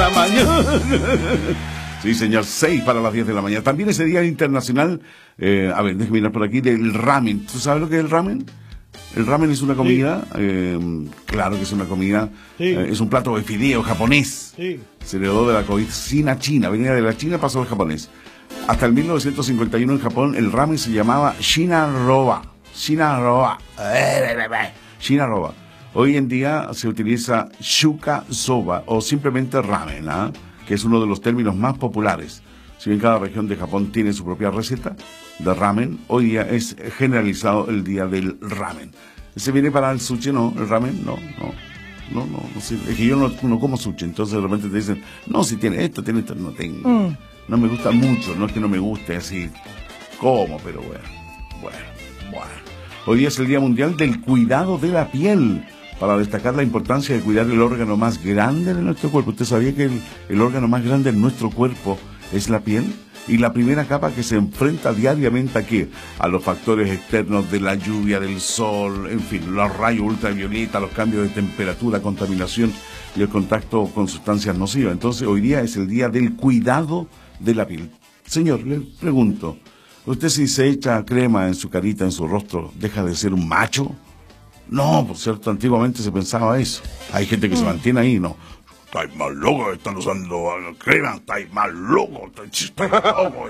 la mañana. Sí, señor, 6 para las 10 de la mañana. También ese día internacional, a ver, déjeme mirar por aquí, del ramen. ¿Tú sabes lo que es el ramen? El ramen es una comida, sí. Claro que es una comida, sí. Es un plato de fideo japonés. Sí. Se heredó de la cocina china, venía de la China, pasó al japonés. Hasta el 1951 en Japón el ramen se llamaba Shinaroba. Shinaroba. Shinaroba. Hoy en día se utiliza shuka soba o simplemente ramen, ¿eh? Que es uno de los términos más populares. Si bien cada región de Japón tiene su propia receta de ramen, hoy día es generalizado el día del ramen. ¿Se viene para el sushi? No, el ramen, no sé. Es que yo no como sushi, entonces de repente te dicen, no, si tiene esto, no tengo. No me gusta mucho, no es que no me guste así, como, pero bueno. Hoy día es el Día Mundial del Cuidado de la Piel, para destacar la importancia de cuidar el órgano más grande de nuestro cuerpo. ¿Usted sabía que el órgano más grande de nuestro cuerpo es la piel? Y la primera capa que se enfrenta diariamente aquí a los factores externos de la lluvia, del sol, en fin, los rayos ultravioleta, los cambios de temperatura, contaminación y el contacto con sustancias nocivas. Entonces hoy día es el día del cuidado de la piel. Señor, le pregunto, ¿usted si se echa crema en su carita, en su rostro, deja de ser un macho? No, por cierto, antiguamente se pensaba eso. Hay gente que se mantiene ahí, no. Estáis más loco, están usando crema, estáis más loco, estáis loco.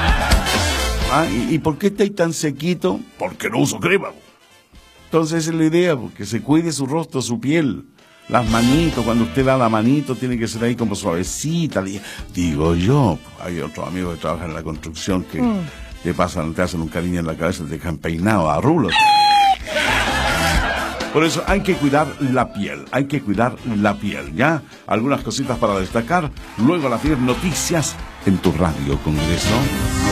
¿Y por qué estáis tan sequito? Porque no uso crema. Entonces esa es la idea, porque se cuide su rostro, su piel. Las manitos, cuando usted da la manito, tiene que ser ahí como suavecita. Digo yo, hay otros amigos que trabajan en la construcción que te hacen un cariño en la cabeza, te dejan peinado a rulos. Por eso hay que cuidar la piel, ¿ya? Algunas cositas para destacar, luego las 10 noticias en tu Radio Congreso.